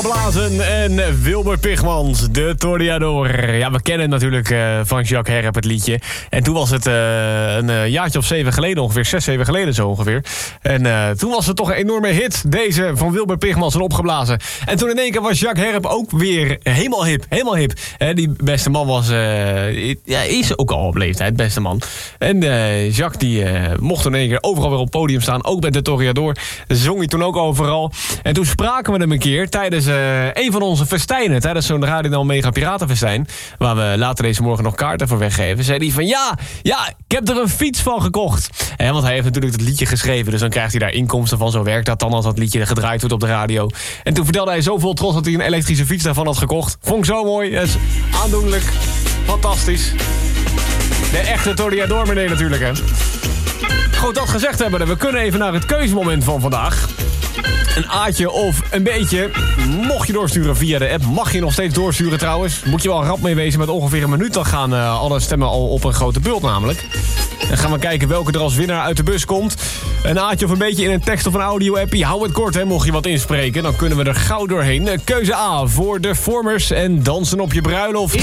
Blazen en Wilbert Pigmans, de Toreador. Ja, we kennen natuurlijk van Jacques Herp het liedje. En toen was het een jaartje of 7 geleden ongeveer, 6, 7 geleden zo ongeveer. En toen was het toch een enorme hit, deze van Wilbert Pigmans en Opgeblazen. En toen in één keer was Jacques Herp ook weer helemaal hip. Die beste man was, is ook al op leeftijd, beste man. En Jacques die mocht in één keer overal weer op het podium staan, ook met de Toreador. Zong hij toen ook overal. En toen spraken we hem een keer tijdens een van onze festijnen, tijdens zo'n Radio Mega Piratenfestijn, waar we later deze morgen nog kaarten voor weggeven, zei hij van ja, ik heb er een fiets van gekocht. Want hij heeft natuurlijk het liedje geschreven, dus dan krijgt hij daar inkomsten van. Zo werkt dat dan als dat liedje gedraaid wordt op de radio. En toen vertelde hij zo vol trots dat hij een elektrische fiets daarvan had gekocht. Vond ik zo mooi, dat is aandoenlijk, fantastisch. De echte Toreador meneer natuurlijk, hè. Goed, dat gezegd hebben we kunnen even naar het keuzemoment van vandaag. Een A'tje of een beetje. Mocht je doorsturen via de app, mag je nog steeds doorsturen trouwens. Moet je wel rap mee wezen, met ongeveer een minuut. Dan gaan alle stemmen al op een grote bult namelijk. Dan gaan we kijken welke er als winnaar uit de bus komt. Een A'tje of een beetje in een tekst of een audio-appie. Hou het kort, hè, mocht je wat inspreken. Dan kunnen we er gauw doorheen. Keuze A voor de Formers en Dansen op je bruiloft.